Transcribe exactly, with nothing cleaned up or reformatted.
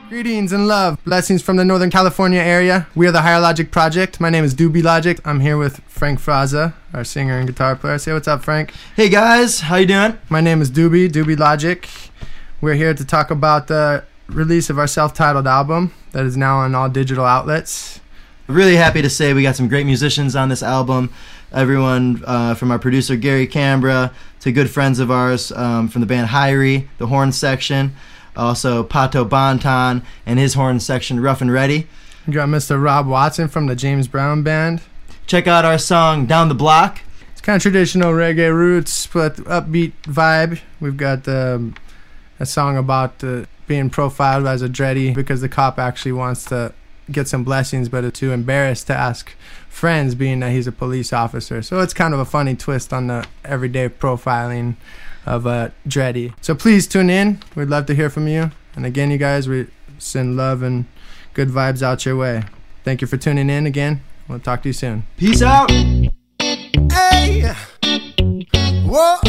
Greetings and love. Blessings from the Northern California area. We are the Higher Logic Project. My name is Doobie Logic. I'm here with Frank Fraza, our singer and guitar player. Say what's up, Frank. Hey guys, how you doing? My name is Doobie, Doobie Logic. We're here to talk about the release of our self-titled album that is now on all digital outlets. Really happy to say we got some great musicians on this album. Everyone uh, from our producer Gary Cambra to good friends of ours um, from the band Hyrie, the horn section. Also Pato Banton and his horn section, Rough and Ready. We got Mister Rob Watson from the James Brown Band. Check out our song Down the Block. It's kind of traditional reggae roots, but upbeat vibe. We've got um, a song about uh, being profiled as a dready because the cop actually wants to get some blessings, but it's too embarrassed to ask friends, being that he's a police officer. So it's kind of a funny twist on the everyday profiling of a dready. So please tune in. We'd love to hear from you. And again, you guys, we send love and good vibes out your way. Thank you for tuning in again. We'll talk to you soon. Peace out. Hey. Whoa.